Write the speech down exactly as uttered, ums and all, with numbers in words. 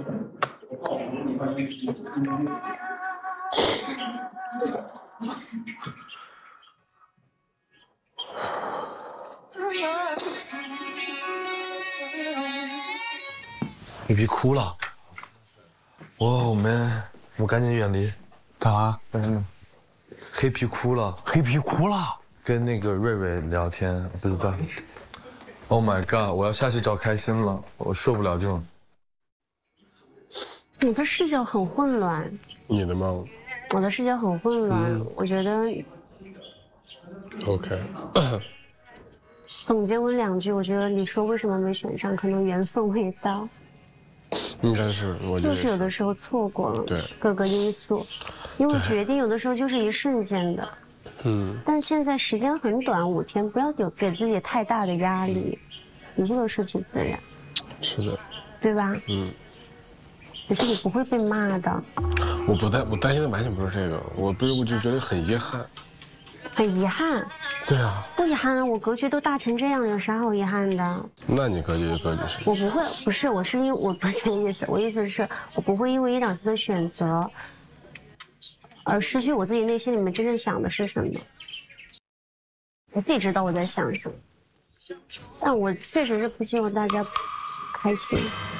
你别哭了。 哦 man， 我赶紧远离。 咋了？ 嗯，黑皮哭了。 黑皮哭了？ 跟那个瑞瑞聊天，不知道。Oh my god！ 我要下去找开心了，我受不了这种。 你的视角很混乱。 你的吗？ 我的视角很混乱，嗯、我觉得。 OK。 总结我两句，我觉得你说为什么没选上，可能缘分未到。 应该是，我觉得就是有的时候错过了对各个因素，因为决定有的时候就是一瞬间的。嗯。但现在时间很短，五天，不要给给自己太大的压力，一切都顺其自然。 是的。 对吧？ 嗯。 而且你不会被骂的。 我不担，我担心的完全不是这个，我不是，我就觉得很遗憾。 很遗憾。 对啊。 不遗憾啊，我格局都大成这样，有啥好遗憾的？ 那你格局的格局是？ 我不会，不是，我是因为我不是这个意思，我意思是我不会因为一两次的选择而失去我自己内心里面真正想的是什么。我自己知道我在想什么，但我确实是不希望大家开心。